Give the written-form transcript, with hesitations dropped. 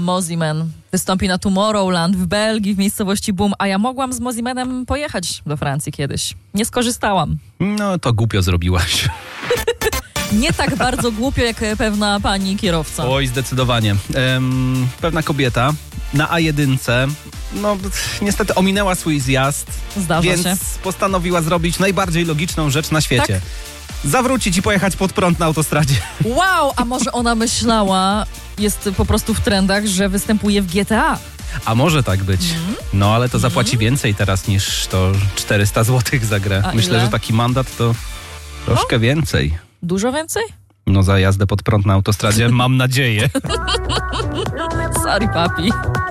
Mosiman wystąpi na Tomorrowland w Belgii, w miejscowości Boom, a ja mogłam z Mosimanem pojechać do Francji kiedyś. Nie skorzystałam. No to głupio zrobiłaś. Nie tak bardzo głupio, jak pewna pani kierowca. Oj, zdecydowanie. Pewna kobieta na A1, no niestety ominęła swój zjazd, Zdarza się. postanowiła zrobić najbardziej logiczną rzecz na świecie. Tak? Zawrócić i pojechać pod prąd na autostradzie. Wow, a może ona myślała, jest po prostu w trendach, że występuje w GTA. A może tak być. No ale to zapłaci więcej teraz niż to 400 zł za grę. A Myślę, ile? że taki mandat to troszkę więcej. Dużo więcej? No za jazdę pod prąd na autostradzie mam nadzieję. Sorry, papi.